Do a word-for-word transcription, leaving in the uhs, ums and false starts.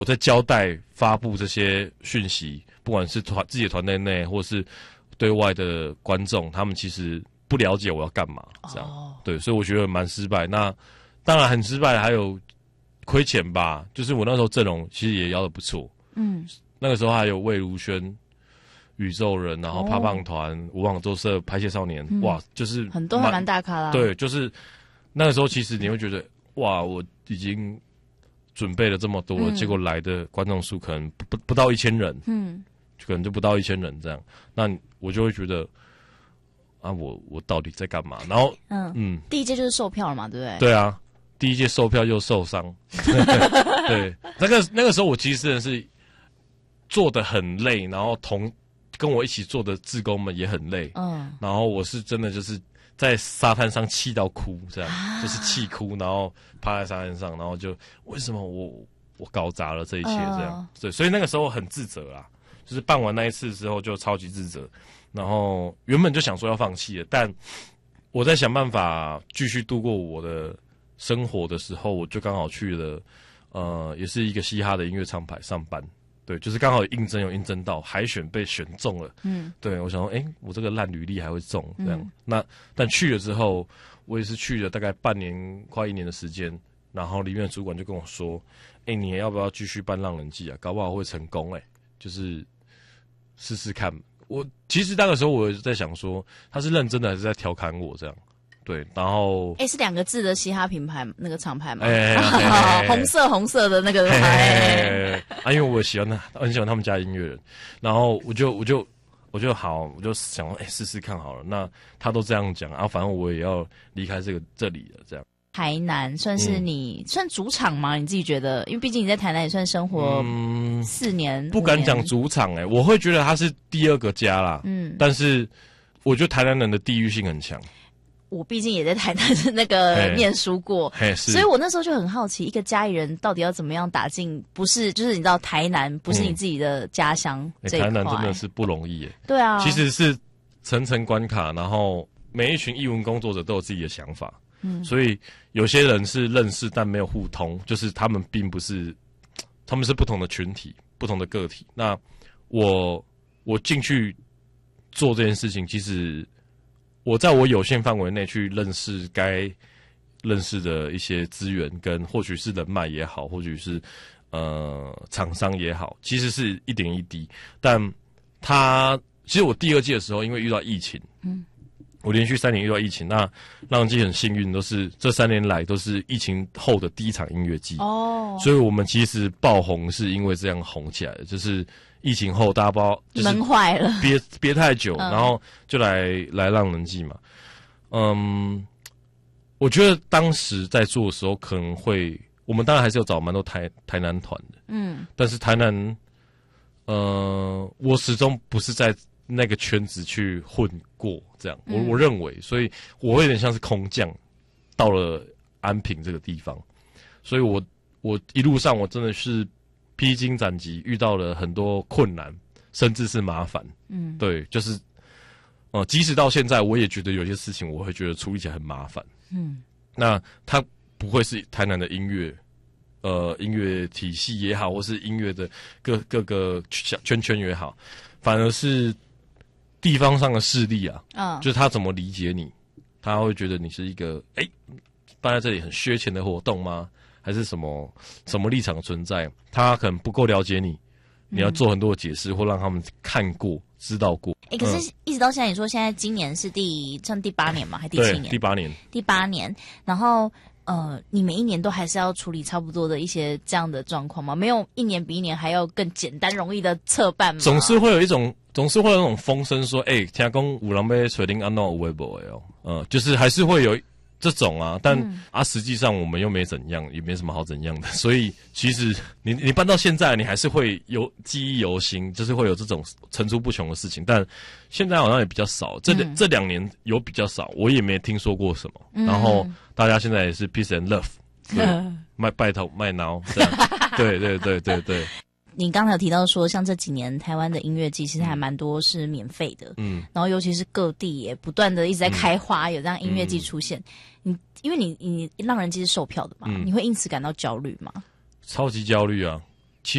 我在交代发布这些讯息，不管是团自己的团队内，或是对外的观众，他们其实不了解我要干嘛，这样、哦、对，所以我觉得蛮失败。那当然很失败，还有亏钱吧，就是我那时候阵容其实也邀的不错，嗯，那个时候还有魏如萱、宇宙人，然后胖胖团、无网作社、拍戏少年、嗯，哇，就是很多还蛮大咖啦。 对，就是那个时候其实你会觉得，哇，我已经准备了这么多了、嗯，结果来的观众数可能不不不到一千人，嗯，可能就不到一千人这样，那我就会觉得，啊，我我到底在干嘛？然后， 嗯嗯，第一届就是售票了嘛，对不对？ 对啊，第一届售票又受伤，对，那个那个时候我其实真的是做得很累，然后同跟我一起做的志工们也很累，嗯，然后我是真的就是。在沙滩上气到哭，这样、啊、就是气哭，然后趴在沙滩上，然后就为什么我我搞砸了这一切这样，对、呃，所以那个时候很自责啦，就是办完那一次之后就超级自责，然后原本就想说要放弃了，但我在想办法继续度过我的生活的时候，我就刚好去了，呃，也是一个嘻哈的音乐厂牌上班。对，就是刚好应征有应征到，海选被选中了。嗯，对，我想说，哎、欸，我这个烂履历还会中这样、嗯。那但去了之后，我也是去了大概半年快一年的时间，然后里面的主管就跟我说，哎、欸，你要不要继续办浪人季啊？搞不好会成功哎、欸，就是试试看。我其实那个时候我在想说，他是认真的还是在调侃我这样？对，然后哎、欸，是两个字的嘻哈品牌那个厂牌吗？ 哎、欸欸欸， 红色红色的那个牌、 欸欸、啊，因为我喜欢他，很喜欢他们家音乐人，然后我就我就我就好，我就想说，哎、欸，试试看好了。那他都这样讲啊，反正我也要离开这个这里了，这样。 台南算是你、嗯、算主场吗？你自己觉得？因为毕竟你在台南也算生活四年，嗯、 不敢讲主场哎、欸，我会觉得它是第二个家啦。嗯，但是我觉得台南人的地域性很强。 我毕竟也在台南那个念书过，所以我那时候就很好奇，一个嘉义人到底要怎么样打进，不是就是你知道台南不是你自己的家乡这一块、 嗯欸、台南真的是不容易耶。 对啊， 其实是层层关卡，然后每一群艺文工作者都有自己的想法，嗯，所以有些人是认识但没有互通，就是他们并不是，他们是不同的群体、不同的个体。那我我进去做这件事情，其实。我在我有限范围内去认识该认识的一些资源，跟或许是人脉也好，或许是呃厂商也好，其实是一点一滴。但他其实我第二季的时候，因为遇到疫情，嗯，我连续三年遇到疫情，那浪季很幸运，都是这三年来都是疫情后的第一场音乐季哦，所以我们其实爆红是因为这样红起来的，就是。疫情后，大家不知道就是闷坏了， 憋憋太久、嗯，然后就来来浪人季嘛。嗯，我觉得当时在做的时候，可能会我们当然还是有找蛮多台台南团的，嗯，但是台南，呃，我始终不是在那个圈子去混过，这样，我、嗯、我认为，所以我会有点像是空降到了安平这个地方，所以我我一路上我真的是。披荆斩棘，遇到了很多困难，甚至是麻烦。嗯，对，就是，呃，即使到现在，我也觉得有些事情我会觉得处理起来很麻烦。嗯，那它不会是台南的音乐，呃，音乐体系也好，或是音乐的各各个圈圈也好，反而是地方上的势力啊。嗯，就是他怎么理解你，他会觉得你是一个哎，办在这里很缺钱的活动吗？还是什么什么立场存在？他可能不够了解你，你要做很多的解释，或让他们看过、知道过。 哎、欸，可是一直到现在，你说现在今年是第算第八年嘛，还是第七年？ 第八年， 第八年。然后呃，你每一年都还是要处理差不多的一些这样的状况吗？没有一年比一年还要更简单容易的侧办吗？ 总是会有一种，总是会有那种风声说，哎、欸，听讲有人要找恁安怎有的没的哦，呃，就是还是会有。这种啊，但、嗯、啊，实际上我们又没怎样，也没什么好怎样的，所以其实你你办到现在，你还是会有记忆犹新，就是会有这种层出不穷的事情。但现在好像也比较少，这、嗯、这两年有比较少，我也没听说过什么。嗯、然后大家现在也是 peace and love， 卖拜头卖挠，这样，对对对对对。 你刚才有提到说，像这几年台湾的音乐季其实还蛮多是免费的，嗯，然后尤其是各地也不断的一直在开花，嗯、有这样音乐季出现。嗯、你因为你你浪人季是售票的嘛、嗯，你会因此感到焦虑吗？ 超级焦虑啊！